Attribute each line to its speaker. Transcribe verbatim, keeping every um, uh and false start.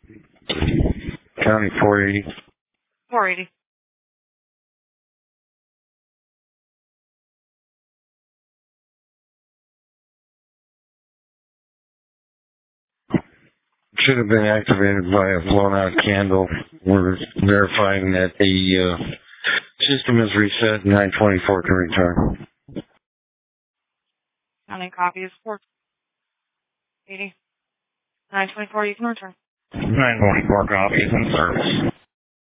Speaker 1: County four eighty.
Speaker 2: four eighty.
Speaker 1: Should have been activated by a blown out candle. We're verifying that the uh, system is reset. nine twenty-four can return.
Speaker 2: Counting copy is four eighty. nine twenty-four, you can return.
Speaker 1: nine twenty-four copies in service.